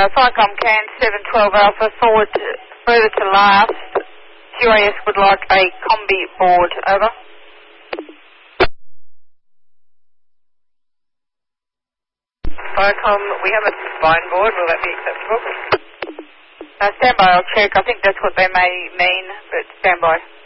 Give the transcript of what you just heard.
Cycom can 712 Alpha forward further to last. QAS would like a combi board, over. Cycom, we have a spine board, will that be acceptable? Stand by, I'll check. I think that's what they may mean, but stand by.